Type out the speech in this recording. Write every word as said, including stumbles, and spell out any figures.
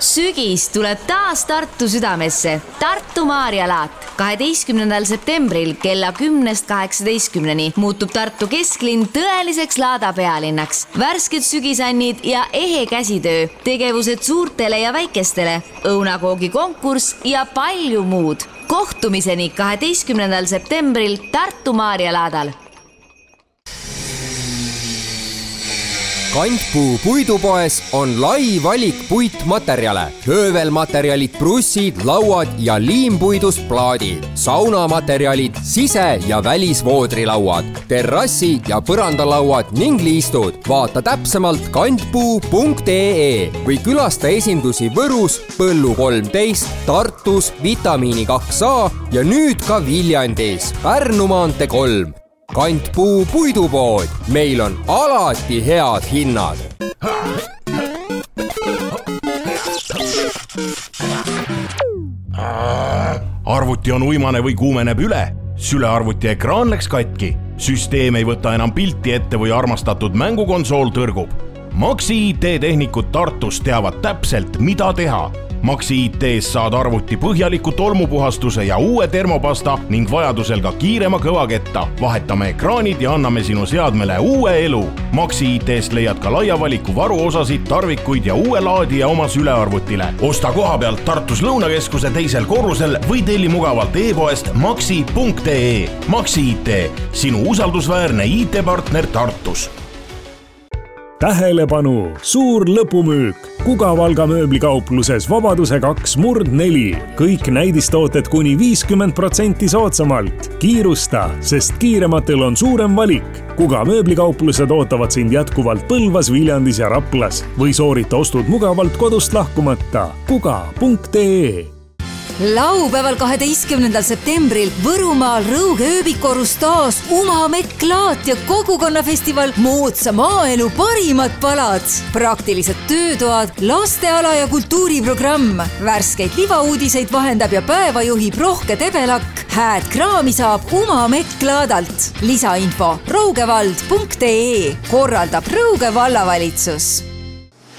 Sügis tuleb taas Tartu südamesse. Tartu Maarjalaat. kaheteistkümnendal septembril kella kümnest kaheksateistkümneni muutub Tartu kesklinn tõeliseks laadapealinnaks. Värsked sügisannid ja ehe käsitöö, tegevused suurtele ja väikestele, õunakoogi konkurss ja palju muud. Kohtumiseni kaheteistkümnendal septembril Tartu Maarjalaadal. Kantpuu puidupoes on lai valik puitmaterjale, höövelmaterjalid, brussid, lauad ja liimpuidust plaadid, saunamaterjalid, sise- ja välisvoodrilauad, terrassi- ja põrandalauad ning liistud. Vaata täpsemalt kantpuu punkt ee või külasta esindusi Võrus, Põllu kolmteist, Tartus, Vitamiini kaks A ja nüüd ka Viljandis, Pärnu maantee kolm. Kantpuu puidupood. Meil on alati head hinnad. Arvuti on uimane või kuumeneb üle. Sülearvuti ekraan läks katki. Süsteem ei võta enam pilti ette või armastatud mängukonsool tõrgub. Maxi I T tehnikud Tartus teavad täpselt, mida teha. Maxi I T-s saad arvuti põhjaliku tolmupuhastuse ja uue termopasta ning vajadusel ka kiirema kõvaketta. Vahetame ekraanid ja anname sinu seadmele uue elu. Maxi I T-st leiad ka laia valiku varuosasid, tarvikuid ja uue laadija oma sülearvutile. Osta koha pealt Tartus Lõunakeskuse teisel korrusel või telli mugavalt e-poest maxi punkt ee. Maxi I T, sinu usaldusväärne I T-partner Tartus. Tähelepanu, suur lõpumüük. Kuga-Valga mööblikaupluses Vabaduse kaks murd neli. Kõik näidistooted kuni viiskümmend protsenti soodsamalt. Kiirusta, sest kiirematel on suurem valik. Kuga mööblikauplused ootavad sind jätkuvalt Põlvas, Viljandis ja Raplas või soorita ostud mugavalt kodust lahkumata. kuga punkt ee. Laupäeval kaheteistkümnendal septembril Võrumaal Rõuge ööbikorus taas Umameklaat ja kogukonnafestival Moodsa maaelu parimad palad. Praktilised töötoad, lasteala ja kultuuriprogramm. Värskeid libauudiseid vahendab ja päeva juhib Rohke Tebelakk. Hääd kraami saab Umameklaadalt. Lisainfo rougevald punkt ee. Korraldab Rõuge vallavalitsus.